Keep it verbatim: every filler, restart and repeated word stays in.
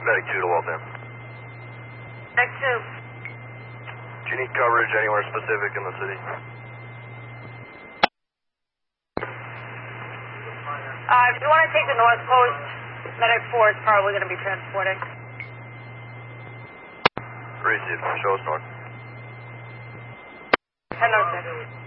Medic two to Waltham. Medic two. Do you need coverage anywhere specific in the city? Uh, if you want to take the North Coast, Medic four is probably going to be transporting. Received. Show us north. ten oh six.